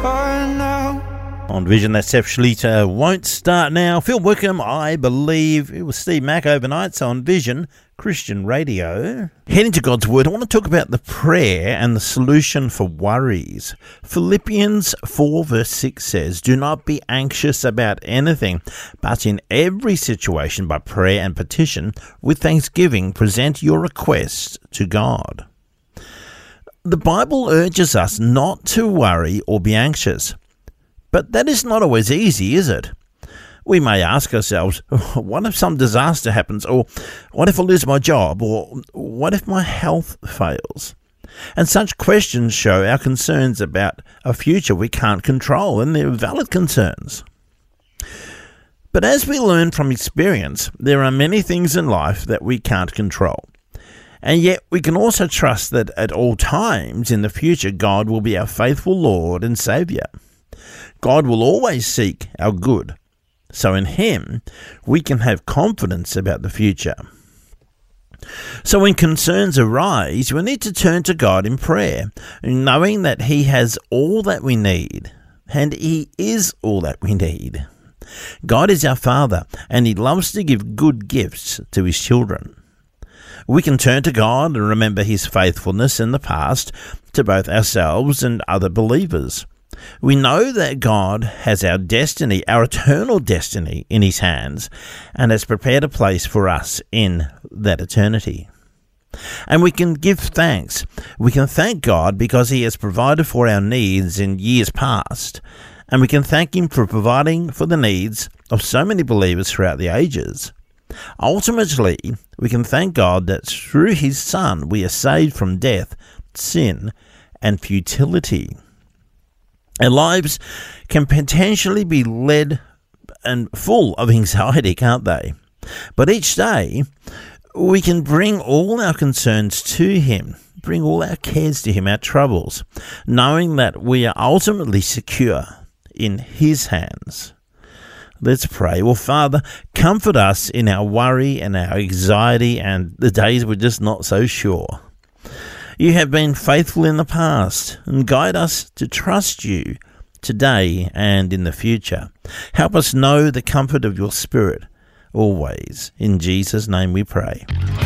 apart now. On Vision, that's Seth Schlitter, Won't Start Now. Phil Wickham, I Believe. It was Steve Mack overnight, so on Vision Christian Radio. Heading to God's Word, I want to talk about the prayer and the solution for worries. Philippians 4 verse 6 says, "Do not be anxious about anything, but in every situation by prayer and petition, with thanksgiving, present your requests to God." The Bible urges us not to worry or be anxious. But that is not always easy, is it? We may ask ourselves, what if some disaster happens? Or what if I lose my job? Or what if my health fails? And such questions show our concerns about a future we can't control, and they're valid concerns. But as we learn from experience, there are many things in life that we can't control. And yet we can also trust that at all times in the future, God will be our faithful Lord and Saviour. God will always seek our good. So in Him, we can have confidence about the future. So when concerns arise, we need to turn to God in prayer, knowing that He has all that we need, and He is all that we need. God is our Father, and He loves to give good gifts to His children. We can turn to God and remember His faithfulness in the past to both ourselves and other believers. We know that God has our destiny, our eternal destiny, in His hands, and has prepared a place for us in that eternity. And we can give thanks. We can thank God because He has provided for our needs in years past, and we can thank Him for providing for the needs of so many believers throughout the ages. Ultimately, we can thank God that through His Son we are saved from death, sin, and futility. Our lives can potentially be led and full of anxiety, can't they? But each day, we can bring all our concerns to Him, bring all our cares to Him, our troubles, knowing that we are ultimately secure in His hands. Let's pray. Well, Father, comfort us in our worry and our anxiety and the days we're just not so sure. You have been faithful in the past, and guide us to trust You today and in the future. Help us know the comfort of Your Spirit always. In Jesus' name we pray.